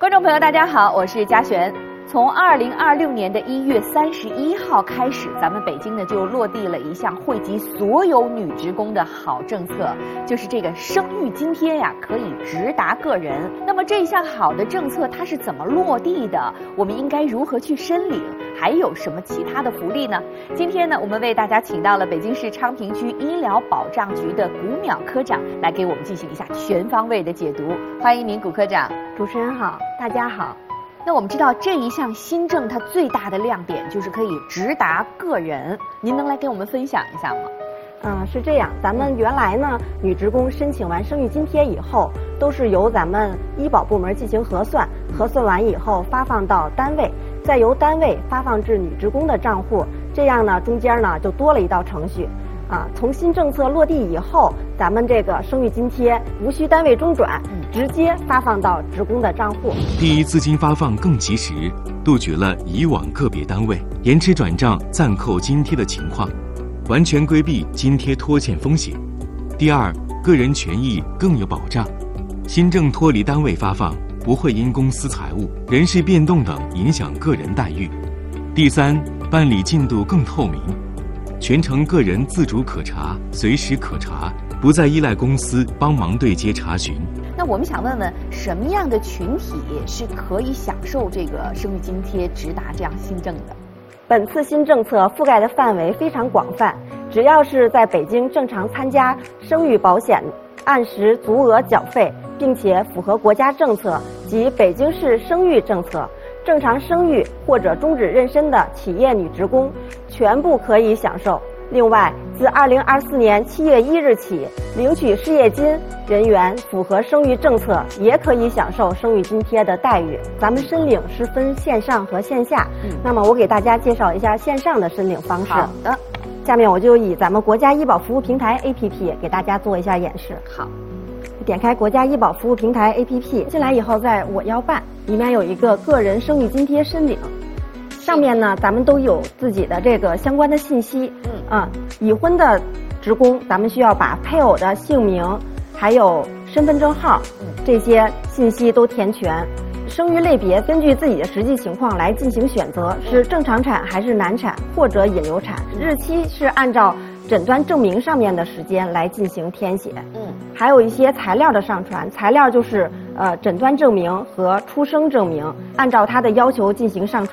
观众朋友，大家好，我是嘉璇。从2026年的1月31号开始，咱们北京呢就落地了一项惠及所有女职工的好政策，就是这个生育津贴呀，可以直达个人。那么这项好的政策它是怎么落地的？我们应该如何去申领？还有什么其他的福利呢？今天呢，我们为大家请到了北京市昌平区医疗保障局的古淼科长来给我们进行一下全方位的解读。欢迎您，古科长。 主持人好，大家好。 那我们知道这一项新政它最大的亮点就是可以直达个人，您能来给我们分享一下吗？ 是这样，咱们原来呢，女职工申请完生育津贴以后，都是由咱们医保部门进行核算，核算完以后发放到单位，再由单位发放至女职工的账户，这样呢，中间呢就多了一道程序。从新政策落地以后，咱们这个生育津贴无需单位中转，直接发放到职工的账户。 第一，资金发放更及时，杜绝了以往个别单位延迟转账暂扣津贴的情况，完全规避津贴拖欠风险。第二，个人权益更有保障，新政脱离单位发放，不会因公司财务、人事变动等影响个人待遇。第三，办理进度更透明，全程个人自主可查，随时可查，不再依赖公司帮忙对接查询。 那我们想问问，什么样的群体是可以享受这个生育津贴直达这样新政的？ 本次新政策覆盖的范围非常广泛，只要是在北京正常参加生育保险、按时足额缴费，并且符合国家政策及北京市生育政策，正常生育或者终止妊娠的企业女职工，全部可以享受。另外，自2024年7月1日起，领取失业金人员符合生育政策，也可以享受生育津贴的待遇。咱们申领是分线上和线下，那么我给大家介绍一下线上的申领方式。 好的， 下面我就以咱们国家医保服务平台 APP 给大家做一下演示。 好， 点开国家医保服务平台 APP， 进来以后，在我要办里面有一个个人生育津贴申领，上面呢咱们都有自己的这个相关的信息。已婚的职工，咱们需要把配偶的姓名还有身份证号这些信息都填全。生育类别根据自己的实际情况来进行选择，是正常产还是难产或者引流产。日期是按照诊断证明上面的时间来进行填写。还有一些材料的上传，材料就是诊断证明和出生证明，按照它的要求进行上传。